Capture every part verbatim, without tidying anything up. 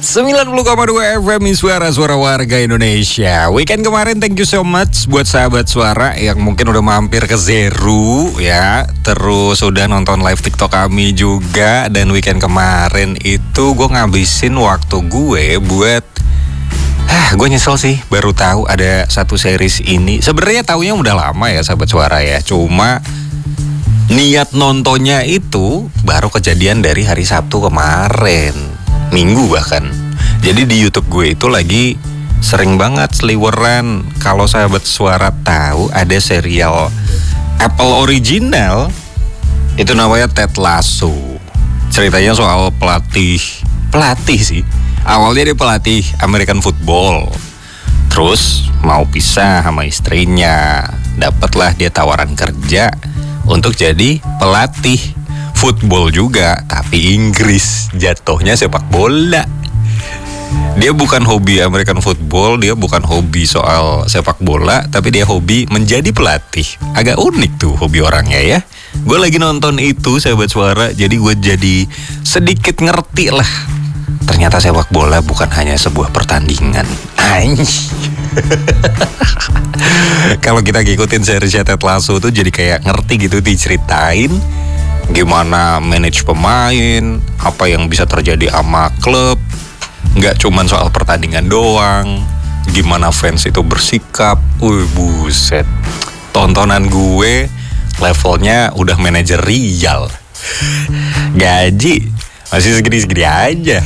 sembilan puluh koma dua F M Suara-suara warga Indonesia. Weekend kemarin thank you so much buat sahabat suara yang mungkin udah mampir ke Zeru ya. Terus udah nonton live TikTok kami juga. Dan weekend kemarin itu gue ngabisin waktu gue buat ah, gue nyesel sih baru tahu ada satu series ini. Sebenarnya taunya udah lama ya sahabat suara ya. Cuma niat nontonnya itu baru kejadian dari hari Sabtu kemarin, Minggu bahkan. Jadi di YouTube gue itu lagi sering banget seliweran. Kalau sahabat suara tahu ada serial Apple original itu namanya Ted Lasso. Ceritanya soal pelatih pelatih sih. Awalnya dia pelatih American football. Terus mau pisah sama istrinya. Dapatlah dia tawaran kerja untuk jadi pelatih football juga, tapi Inggris, jatuhnya sepak bola. Dia bukan hobi American football, dia bukan hobi soal sepak bola, tapi dia hobi menjadi pelatih. Agak unik tuh hobi orangnya ya. Gue lagi nonton itu sahabat suara, jadi gue jadi sedikit ngerti lah. Ternyata sepak bola bukan hanya sebuah pertandingan. Kalau kita ngikutin series Ted Lasso tuh jadi kayak ngerti gitu, diceritain gimana manage pemain, apa yang bisa terjadi sama klub. Nggak cuman soal pertandingan doang, gimana fans itu bersikap. Wih buset, tontonan gue levelnya udah manajerial. Gaji masih segini-segini aja.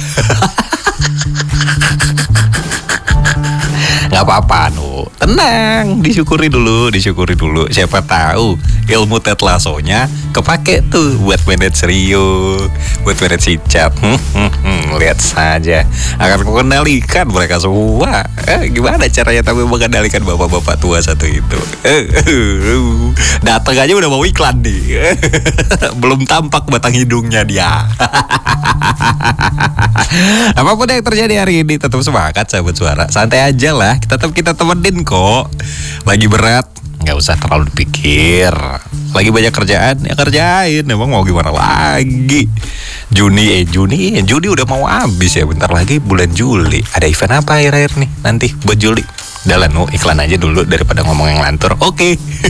Gak apa-apa nu, tenang, disyukuri dulu, disyukuri dulu. Siapa tahu ilmu Ted Lasso-nya kepake tuh buat manage Rio, buat manage si Chat. Hmm, hmm, hmm, lihat saja, akan mengendalikan mereka semua. Eh, gimana caranya tapi mengendalikan bapak-bapak tua satu itu? Eh, uh, datang aja udah mau iklan nih. Belum tampak batang hidungnya dia. Apapun yang terjadi hari ini, tetap semangat sahabat suara. Santai aja lah, tetap kita temenin kok. Lagi berat, nggak usah terlalu dipikir. Lagi banyak kerjaan, ya kerjain. Emang mau gimana lagi? Juni, eh Juni, eh, Juni udah mau habis ya. Bentar lagi bulan Juli. Ada event apa akhir-akhir nih nanti buat Juli? Udah lah, nu, iklan aja dulu daripada ngomong yang lantur. Oke. Okay.